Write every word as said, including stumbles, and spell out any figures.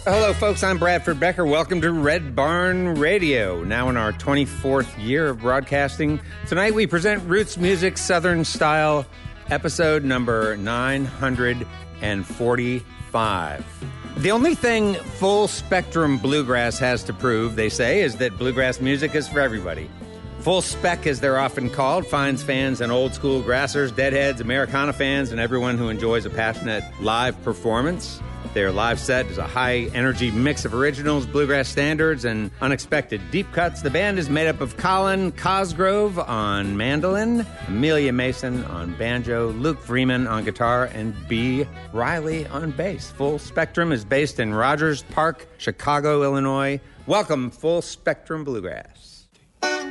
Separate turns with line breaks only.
Hello, folks. I'm Bradford Becker. Welcome to Red Barn Radio, now in our twenty-fourth year of broadcasting. Tonight we present Roots Music Southern Style, episode number nine hundred forty-five. The only thing Full Spectrum Bluegrass has to prove, they say, is that bluegrass music is for everybody. Full Spec, as they're often called, finds fans in old school grassers, deadheads, Americana fans, and everyone who enjoys a passionate live performance. Their live set is a high-energy mix of originals, bluegrass standards, and unexpected deep cuts. The band is made up of Colin Cosgrove on mandolin, Amelia Mason on banjo, Luke Freeman on guitar, and B. Riley on bass. Full Spectrum is based in Rogers Park, Chicago, Illinois. Welcome, Full Spectrum Bluegrass.